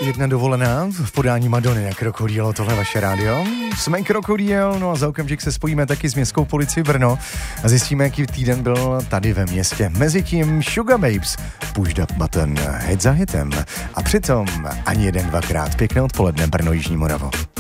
Jedna dovolená v podání Madony na Krokodýl, tohle vaše rádio. Jsme Krokodýl, no a za okamžik se spojíme taky s městskou policií Brno a zjistíme, jaký týden byl tady ve městě. Mezitím Sugababes, Push That Button, hit za hitem. A přitom ani jeden, dvakrát. Pěkné odpoledne, Brno, Jižní Moravo.